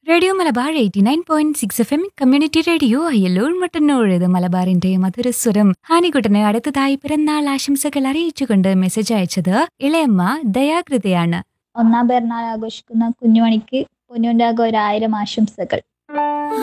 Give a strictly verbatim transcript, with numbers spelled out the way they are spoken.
Radio Malabar eighty nine point six F M community radio Ayyallur Mattannur ഇത് മലബാറിന്റെ മധുരസ്വരം. ഹാനിക്കുട്ടന് അടുത്തതായി പിറന്നാൾ ആശംസകൾ അറിയിച്ചുകൊണ്ട് മെസ്സേജ് അയച്ചത് ഇളയമ്മ ദയാകൃതയാണ്. ഒന്നാം പിറന്നാൾ ആഘോഷിക്കുന്ന കുഞ്ഞുമണിക്ക് പൊന്നുണ്ടാകും ഒരായിരം ആശംസകൾ.